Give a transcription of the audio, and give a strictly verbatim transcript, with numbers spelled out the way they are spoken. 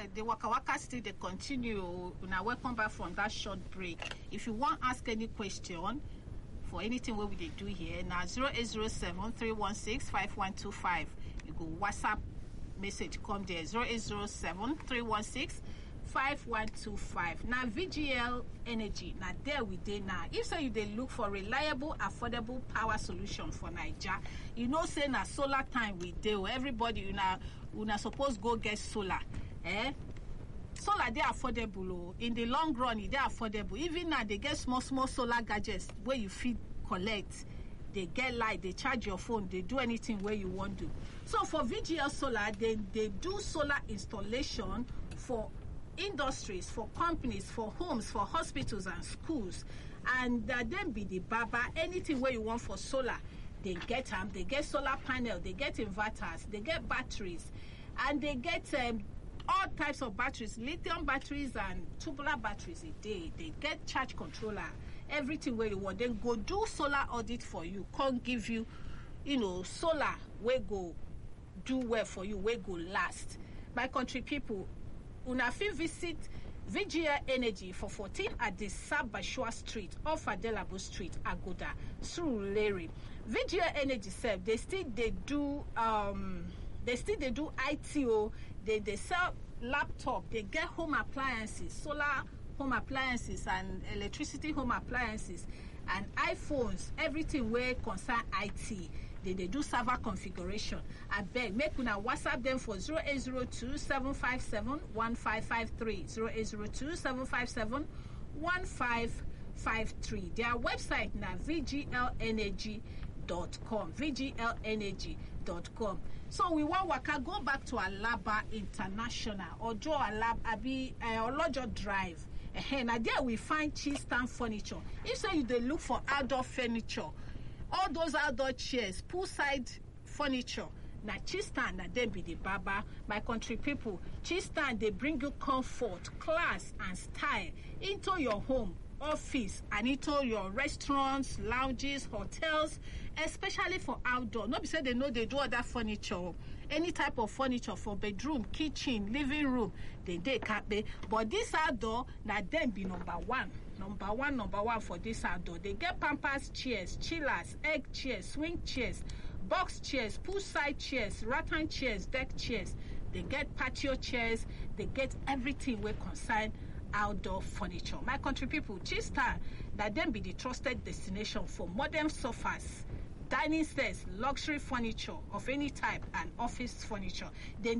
the Waka Waka still they continue. Now welcome back from that short break. If you want to ask any question for anything what we they do here, now zero eight zero seven three one six five one two five. You go WhatsApp message come there zero eight zero seven three one six five one two five. Now V G L Energy. Now there we dey now. If so you they look for reliable, affordable power solution for Nigeria, you know say na solar time we do. Everybody you know una suppose go get solar. Eh? Solar they affordable. Oh. In the long run, they affordable. Even now they get small small solar gadgets where you feed collect. They get light, they charge your phone, they do anything where you want to. So for V G L Solar, they, they do solar installation for industries, for companies, for homes, for hospitals and schools. And uh, then be the baba, anything where you want for solar, they get them. They get solar panel, they get inverters, they get batteries, and they get um, all types of batteries, lithium batteries and tubular batteries a day. They get charge controller, everything where you want. Then go do solar audit for you. Can't give you, you know, solar where go do well for you, where go last. My country people, una fit visit V G L Energy for fourteen at the Sabashua Street off Adelabo Street, Agoda, Surulere. V G L Energy self, they still they do um they still they do I T O, they they sell laptop, they get home appliances, solar home appliances and electricity home appliances and iPhones, everything where concern I T. They, they do server configuration. I beg, make una WhatsApp them for zero eight zero two seven five seven one five five three. zero eight zero two seven five seven one five five three. Their website now v g l energy dot com. v g l energy dot com. So we want waka go back to Alaba International or Joe Alaba Abi uh, Olojo Drive. Uh, now there we find Chistan furniture. If so you they look for outdoor furniture, all those outdoor chairs, poolside furniture. Now Chistan, now they be the baba. My country people, Chistan, they bring you comfort, class, and style into your home, office, and into your restaurants, lounges, hotels, especially for outdoor. Not because they know they do other furniture, any type of furniture for bedroom, kitchen, living room, they they can't be. But this outdoor, now them be number one. Number one, number one for this outdoor. They get Pampers chairs, chillers, egg chairs, swing chairs, box chairs, poolside chairs, rattan chairs, deck chairs. They get patio chairs. They get everything we concern outdoor furniture. My country people, Chistan, that then be the trusted destination for modern sofas, dining sets, luxury furniture of any type, and office furniture. Then